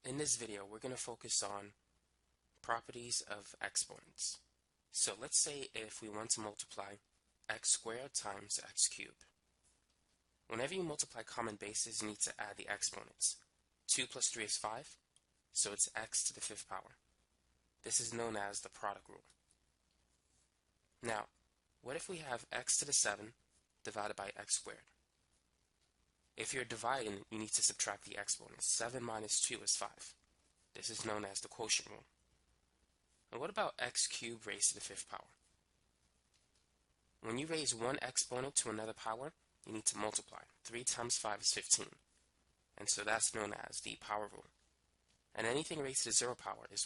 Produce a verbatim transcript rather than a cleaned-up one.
In this video, we're going to focus on properties of exponents. So let's say if we want to multiply x squared times x cubed. Whenever you multiply common bases, you need to add the exponents. two plus three is five, so it's x to the fifth power. This is known as the product rule. Now, what if we have x to the seven divided by x squared? If you're dividing, you need to subtract the exponents. seven minus two is five. This is known as the quotient rule. And what about x cubed raised to the fifth power? When you raise one exponent to another power, you need to multiply. three times five is fifteen. And so that's known as the power rule. And anything raised to the zero power is